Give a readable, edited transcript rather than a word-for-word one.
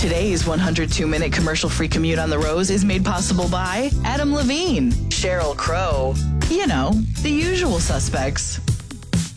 Today's 102-minute commercial-free commute on the Rose is made possible by Adam Levine, Cheryl Crow, you know, the usual suspects.